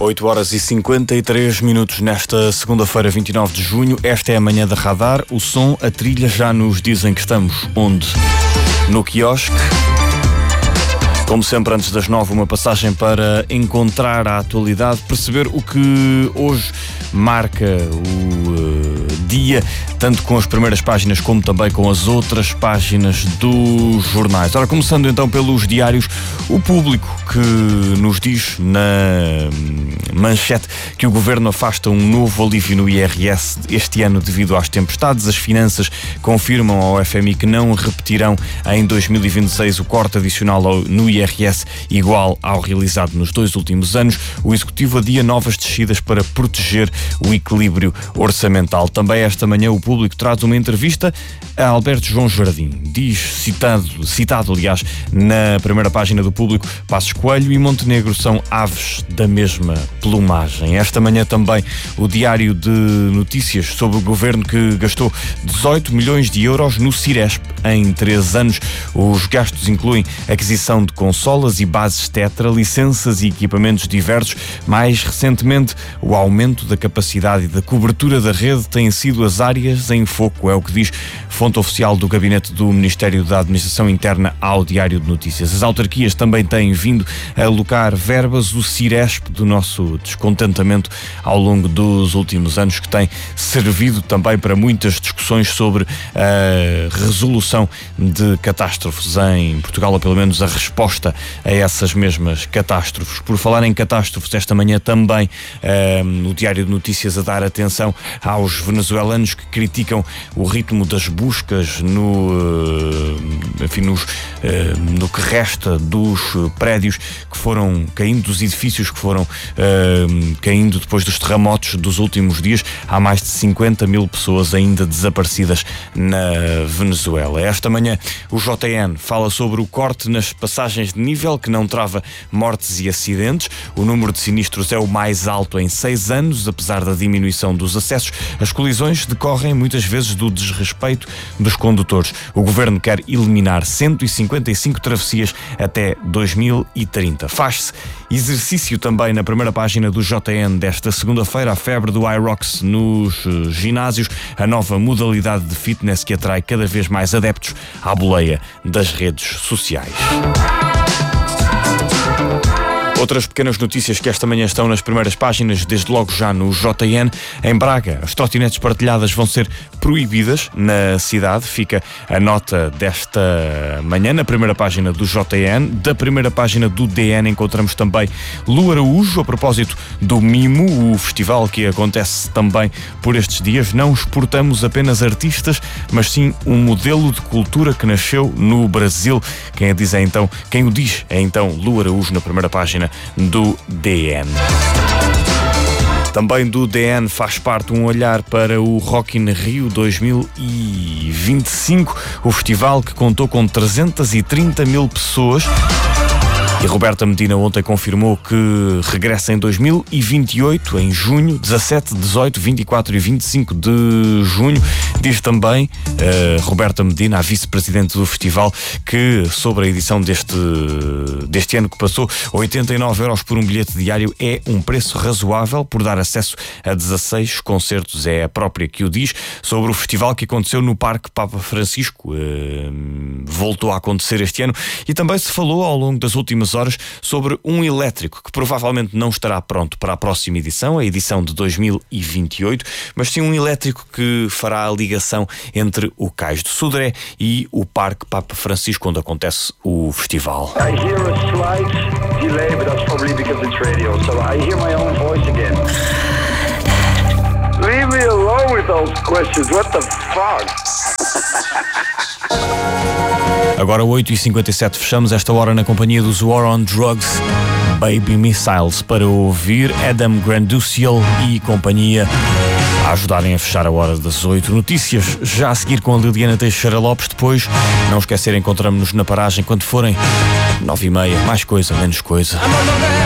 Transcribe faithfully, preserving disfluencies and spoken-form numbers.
oito horas e cinquenta e três minutos nesta segunda-feira, vinte e nove de junho. Esta é a manhã da Radar. O som, a trilha já nos dizem que estamos onde? No quiosque. Como sempre, antes das nove, uma passagem para encontrar a atualidade, perceber o que hoje marca o uh, dia, tanto com as primeiras páginas como também com as outras páginas dos jornais. Ora, começando então pelos diários, o Público, que nos diz na manchete que o Governo afasta um novo alívio no I R S este ano devido às tempestades. As finanças confirmam ao F M I que não repetirão em dois mil e vinte e seis o corte adicional no I R S igual ao realizado nos dois últimos anos. O Executivo adia novas descidas para proteger o equilíbrio orçamental. Também esta manhã o Público traz uma entrevista a Alberto João Jardim. Diz, citado, citado aliás, na primeira página do Público, Passos Coelho e Montenegro são aves da mesma plumagem. Esta manhã também o Diário de Notícias sobre o Governo que gastou dezoito milhões de euros no Ciresp em três anos. Os gastos incluem aquisição de consolas e bases Tetra, licenças e equipamentos diversos. Mais recentemente, o aumento da capacidade e da cobertura da rede têm sido as áreas em foco, é o que diz fonte oficial do gabinete do Ministério da Administração Interna ao Diário de Notícias. As autarquias também têm vindo a alocar verbas, o Ciresp, do nosso descontentamento ao longo dos últimos anos, que tem servido também para muitas discussões sobre a resolução de catástrofes em Portugal, ou pelo menos a resposta a essas mesmas catástrofes. Por falar em catástrofes, esta manhã também um, o Diário de Notícias a dar atenção aos venezuelanos que criticam o ritmo das buscas no, uh, enfim, nos, uh, no que resta dos prédios que foram caindo, dos edifícios que foram uh, caindo depois dos terremotos dos últimos dias. Há mais de cinquenta mil pessoas ainda desaparecidas na Venezuela. Esta manhã o J N fala sobre o corte nas passagens de nível que não trava mortes e acidentes. O número de sinistros é o mais alto em seis anos, apesar da diminuição dos acessos. As colisões decorrem muitas vezes do desrespeito dos condutores. O Governo quer eliminar cento e cinquenta e cinco travessias até dois mil e trinta. Faz-se exercício também na primeira página do J N desta segunda-feira, a febre do iRox nos uh, ginásios, a nova modalidade de fitness que atrai cada vez mais adeptos à boleia das redes sociais. Outras pequenas notícias que esta manhã estão nas primeiras páginas, desde logo já no J N. Em Braga, as trotinetes partilhadas vão ser proibidas na cidade. Fica a nota desta manhã na primeira página do J N. Da primeira página do D N encontramos também Lu Araújo, a propósito do Mimo, o festival que acontece também por estes dias. Não exportamos apenas artistas, mas sim um modelo de cultura que nasceu no Brasil. Quem a diz é então, quem o diz é então Lu Araújo na primeira página do D N. Também do D N faz parte um olhar para o Rock in Rio dois mil e vinte e cinco, o festival que contou com trezentas e trinta mil pessoas. E Roberta Medina ontem confirmou que regressa em dois mil e vinte e oito, em junho, dezassete, dezoito, vinte e quatro e vinte e cinco de junho. Diz também uh, Roberta Medina, a vice-presidente do festival, que sobre a edição deste, deste ano que passou, oitenta e nove euros por um bilhete diário é um preço razoável por dar acesso a dezasseis concertos. É a própria que o diz sobre o festival que aconteceu no Parque Papa Francisco. Uh, voltou a acontecer este ano e também se falou ao longo das últimas horas sobre um elétrico que provavelmente não estará pronto para a próxima edição, a edição de dois mil e vinte e oito, mas sim um elétrico que fará a ligação entre o Cais do Sodré e o Parque Papa Francisco, onde acontece o festival. I hear a slight delay, but that's probably because it's radio, so I hear my own voice again. Leave me alone with those questions, what the fuck? Agora oito e cinquenta e sete, fechamos esta hora na companhia dos War on Drugs, Baby Missiles, para ouvir Adam Granduciel e companhia a ajudarem a fechar a hora das oito. Notícias já a seguir com a Liliana Teixeira Lopes. Depois, não esquecer, encontramos-nos na paragem quando forem nove e meia. Mais coisa, menos coisa.